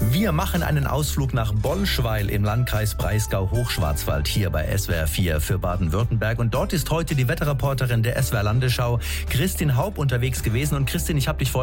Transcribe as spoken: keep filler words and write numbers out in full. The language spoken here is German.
Wir machen einen Ausflug nach Bonschweil im Landkreis Breisgau-Hochschwarzwald hier bei S W R vier für Baden-Württemberg. Und dort ist heute die Wetterreporterin der S W R Landesschau, Christin Haup, unterwegs gewesen. Und Christin, ich habe dich vorhin